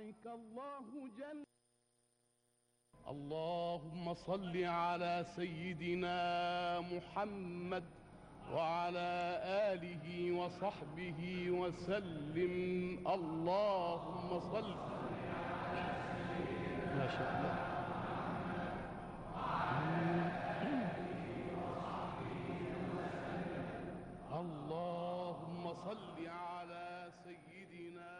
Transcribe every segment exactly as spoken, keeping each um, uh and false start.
ذلك الله جل. اللهم صل على سيدنا محمد وعلى آله وصحبه وسلم. اللهم صل. ما شاء الله. اللهم صل على سيدنا.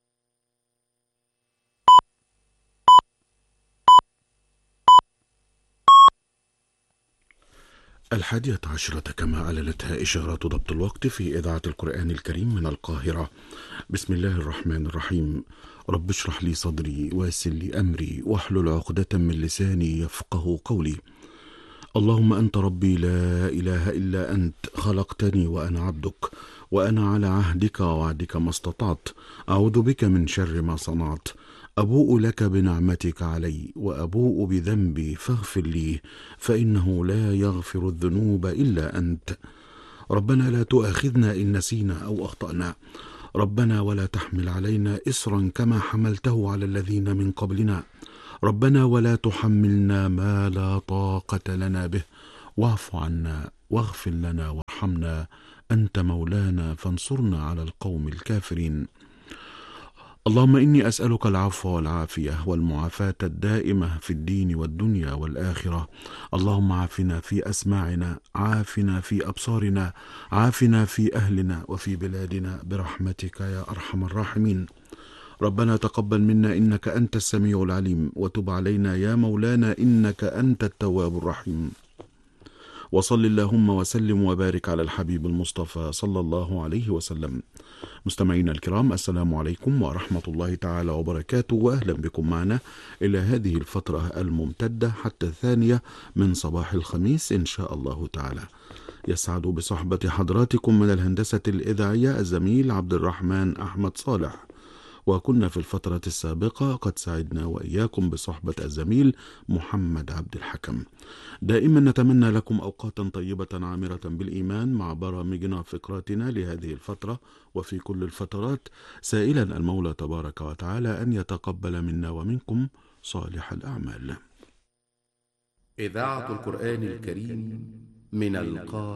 الحادية عشرة كما أعلنتها إشارات ضبط الوقت في إذاعة القرآن الكريم من القاهرة. بسم الله الرحمن الرحيم. رب اشرح لي صدري ويسر لي أمري واحلل عقدة من لساني يفقه قولي. اللهم أنت ربي لا إله إلا أنت، خلقتني وأنا عبدك، وأنا على عهدك ووعدك ما استطعت، أعوذ بك من شر ما صنعت، أبوء لك بنعمتك علي وأبوء بذنبي فاغفر لي، فإنه لا يغفر الذنوب إلا أنت. ربنا لا تؤاخذنا إن نسينا أو أخطأنا، ربنا ولا تحمل علينا إصرا كما حملته على الذين من قبلنا، ربنا ولا تحملنا ما لا طاقة لنا به، واعف عنا واغفر لنا وارحمنا، أنت مولانا فانصرنا على القوم الكافرين. اللهم إني أسألك العفو والعافية والمعافاة الدائمة في الدين والدنيا والآخرة. اللهم عافنا في أسماعنا، عافنا في أبصارنا، عافنا في أهلنا وفي بلادنا برحمتك يا أرحم الراحمين. ربنا تقبل منا إنك أنت السميع العليم، وتب علينا يا مولانا إنك أنت التواب الرحيم. وصل اللهم وسلم وبارك على الحبيب المصطفى صلى الله عليه وسلم. مستمعينا الكرام، السلام عليكم ورحمة الله تعالى وبركاته، وأهلا بكم معنا إلى هذه الفترة الممتدة حتى الثانية من صباح الخميس إن شاء الله تعالى. يسعد بصحبة حضراتكم من الهندسة الإذاعية الزميل عبد الرحمن أحمد صالح، وكنا في الفترة السابقة قد سعدنا وإياكم بصحبة الزميل محمد عبد الحكم. دائما نتمنى لكم أوقاتا طيبة عامرة بالإيمان مع برامجنا وفقراتنا لهذه الفترة وفي كل الفترات، سائلا المولى تبارك وتعالى أن يتقبل منا ومنكم صالح الأعمال. إذاعة القرآن الكريم من القاهرة.